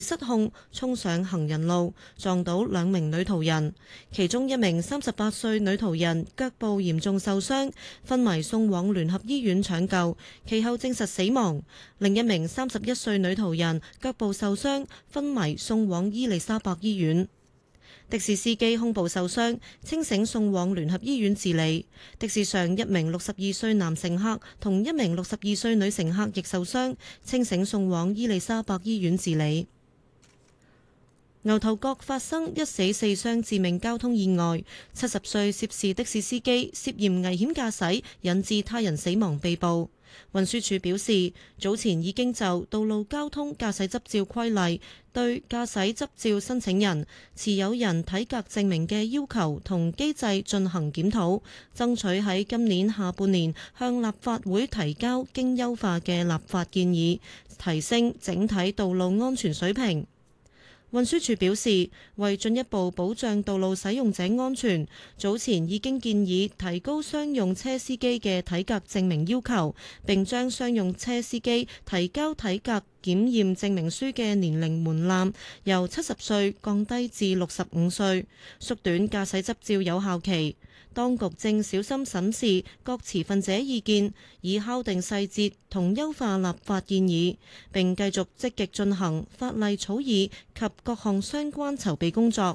失控衝上行人路，撞到2名女途人，其中1名38歲女途人腳部嚴重受傷，昏迷送往聯合醫院搶救，其後證實死亡。另1名31歲女途人腳部受傷，昏迷送往伊利沙伯醫院。的士司機胸部受傷，清醒送往聯合醫院治理。的士上1名62歲男乘客同1名62歲女乘客亦受傷，清醒送往伊利沙伯醫院治理。牛頭角發生1死4傷致命交通意外，70歲涉事的士司機涉嫌危險駕駛，引致他人死亡被捕。運輸署表示，早前已經就《道路交通駕駛執照規例》對駕駛執照申請人、持有人體格證明嘅要求同機制進行檢討，爭取喺今年下半年向立法會提交經優化嘅立法建議，提升整體道路安全水平。運輸署表示，為進一步保障道路使用者安全，早前已經建議提高商用車司機嘅體格證明要求，並將商用車司機提交體格檢驗證明書嘅年齡門檻由70歲降低至65歲，縮短駕駛執照有效期。當局正小心審視各持份者意見，以敲定細節同優化立法建議，並繼續積極進行法例草擬及各項相關籌備工作。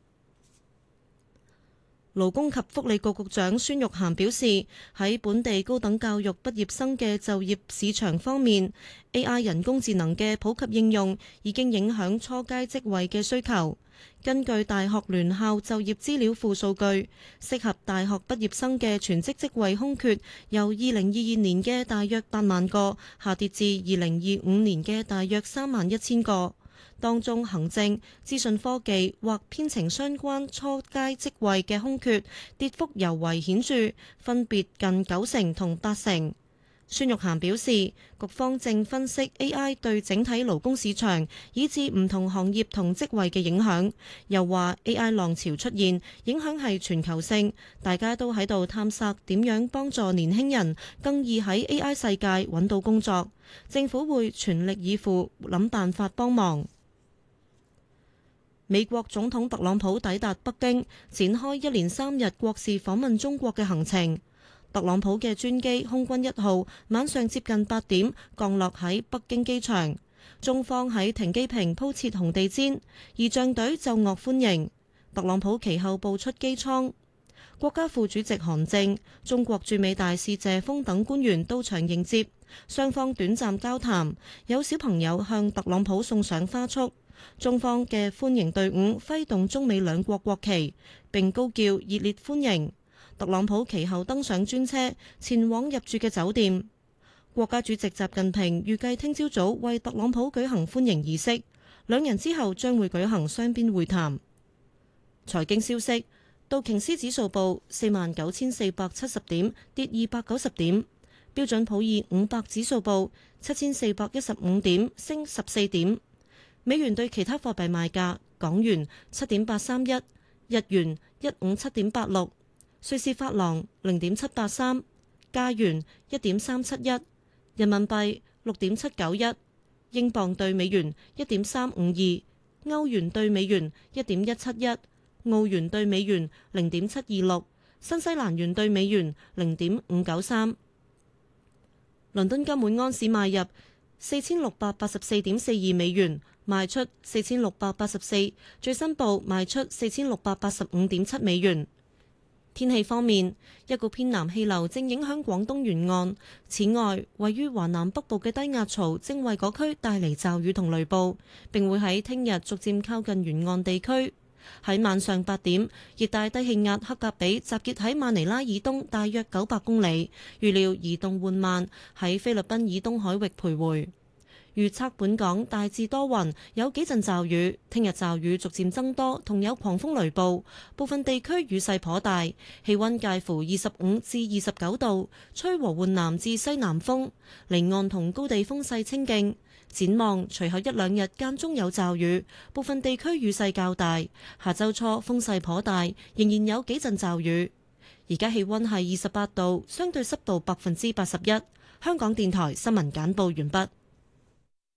勞工及福利局局長孫玉菡表示，喺本地高等教育畢業生嘅就業市場方面， AI 人工智能嘅普及應用已經影響初階職位嘅需求。根據大學聯校就業資料庫數據，適合大學畢業生嘅全職職位空缺由2022年嘅大約8萬個下跌至2025年嘅大約31000個。當中行政、資訊科技或編程相關初階職位嘅空缺跌幅尤為顯著，分別近90%同80%。孫玉菡表示，局方正分析 AI 對整體勞工市場以至唔同行業同職位嘅影響，又話 AI 浪潮出現，影響係全球性，大家都喺度探索點樣幫助年輕人更易喺 AI 世界揾到工作，政府會全力以赴諗辦法幫忙。美國總統特朗普抵達北京，展開1連3日國事訪問中國嘅行程。特朗普嘅專機空軍1號晚上接近8點降落喺北京機場，中方喺停機坪鋪設紅地毯，儀仗隊奏樂歡迎。特朗普其後步出機艙，國家副主席韓正、中國駐美大使謝鋒等官員到場迎接，雙方短暫交談，有小朋友向特朗普送上花束。中方嘅歡迎隊伍揮動中美兩國國旗，並高叫熱烈歡迎。特朗普其後登上專車，前往入住嘅酒店。國家主席習近平預計聽朝早為特朗普舉行歡迎儀式，兩人之後將會舉行雙邊會談。財經消息：道瓊斯指數報49470點，跌290點；標準普爾500指數報7415點，升14點。美元對其他貨幣賣價：港元7.831，日元157.86，瑞士法郎0.783，加元1.371，人民幣6.791，英鎊對美元1.352，歐元對美元1.171，澳元對美元0.726，新西蘭元對美元0.593。倫敦金每安士買入4684.42美元，賣出4684，最新報賣出4685.7美元。天氣方面，一股偏南氣流正影響廣東沿岸，此外，位於華南北部嘅低壓槽正為嗰區帶嚟驟雨同雷暴，並會喺聽日逐漸靠近沿岸地區。喺晚上8點，熱帶低氣壓克格比集結喺馬尼拉以東大約900公里，預料移動緩慢，喺菲律賓以東海域徘徊。預測本港大致多雲，有幾陣驟雨。聽日驟雨逐漸增多，同有狂風雷暴，部分地區雨勢頗大。氣溫介乎25至29度，吹和緩南至西南風，離岸同高地風勢清勁。展望隨後1兩日間中有驟雨，部分地區雨勢較大。下周初風勢頗大，仍然有幾陣驟雨。而家氣溫係28度，相對濕度81%。香港電台新聞簡報完畢。